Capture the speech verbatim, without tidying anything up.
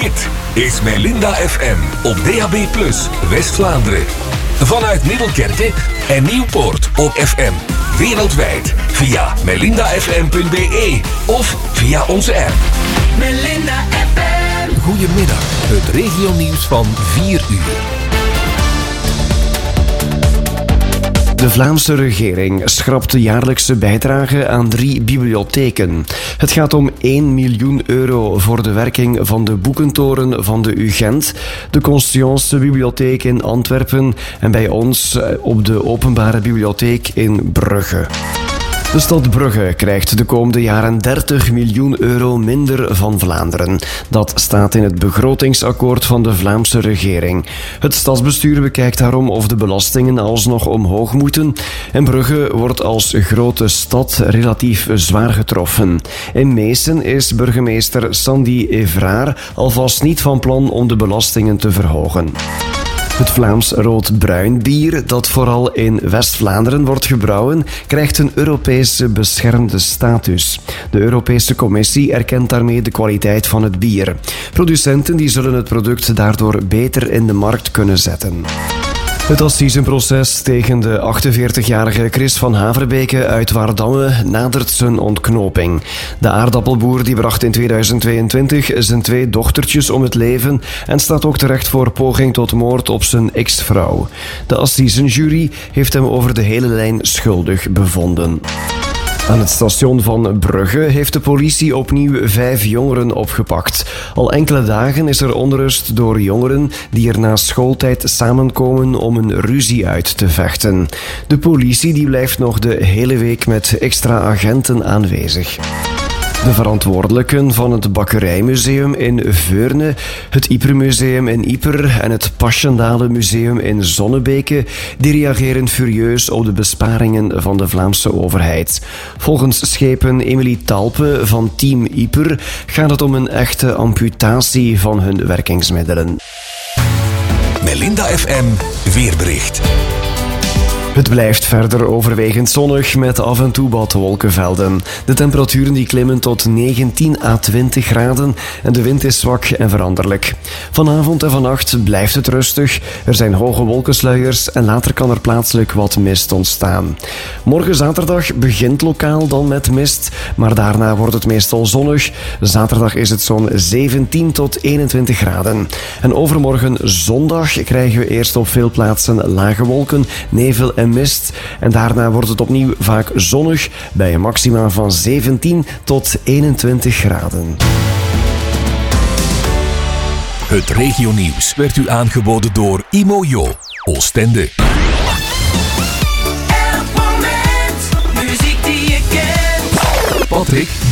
Dit is Melinda F M op D A B plus, West-Vlaanderen. Vanuit Middelkerke en Nieuwpoort op F M. Wereldwijd via melinda f m punt b e of via onze app. Melinda F M. Goedemiddag, het regionieuws van vier uur. De Vlaamse regering schrapt de jaarlijkse bijdrage aan drie bibliotheken. Het gaat om één miljoen euro voor de werking van de boekentoren van de U Gent, de Conscience Bibliotheek in Antwerpen en bij ons op de Openbare Bibliotheek in Brugge. De stad Brugge krijgt de komende jaren dertig miljoen euro minder van Vlaanderen. Dat staat in het begrotingsakkoord van de Vlaamse regering. Het stadsbestuur bekijkt daarom of de belastingen alsnog omhoog moeten. En Brugge wordt als grote stad relatief zwaar getroffen. In Meesen is burgemeester Sandy Evraar alvast niet van plan om de belastingen te verhogen. Het Vlaams rood-bruin bier, dat vooral in West-Vlaanderen wordt gebrouwen, krijgt een Europese beschermde status. De Europese Commissie erkent daarmee de kwaliteit van het bier. Producenten die zullen het product daardoor beter in de markt kunnen zetten. Het assisenproces tegen de achtenveertigjarige Chris van Haverbeke uit Waardamme nadert zijn ontknoping. De aardappelboer die bracht in tweeduizend tweeëntwintig zijn twee dochtertjes om het leven en staat ook terecht voor poging tot moord op zijn ex-vrouw. De assisenjury heeft hem over de hele lijn schuldig bevonden. Aan het station van Brugge heeft de politie opnieuw vijf jongeren opgepakt. Al enkele dagen is er onrust door jongeren die er na schooltijd samenkomen om een ruzie uit te vechten. De politie die blijft nog de hele week met extra agenten aanwezig. De verantwoordelijken van het Bakkerijmuseum in Veurne, het Ypermuseum in Yper en het Passchendaele Museum in Zonnebeke, die reageren furieus op de besparingen van de Vlaamse overheid. Volgens schepen Emilie Talpe van Team Yper gaat het om een echte amputatie van hun werkingsmiddelen. Melinda F M weerbericht. Het blijft verder overwegend zonnig met af en toe wat wolkenvelden. De temperaturen die klimmen tot negentien à twintig graden en de wind is zwak en veranderlijk. Vanavond en vannacht blijft het rustig. Er zijn hoge wolkensluiers en later kan er plaatselijk wat mist ontstaan. Morgen zaterdag begint lokaal dan met mist, maar daarna wordt het meestal zonnig. Zaterdag is het zo'n zeventien tot eenentwintig graden. En overmorgen zondag krijgen we eerst op veel plaatsen lage wolken, nevel en en mist. En daarna wordt het opnieuw vaak zonnig bij een maxima van zeventien tot eenentwintig graden. Het regionieuws werd u aangeboden door Imojo, Oostende. Elk moment, muziek die je kent. Patrick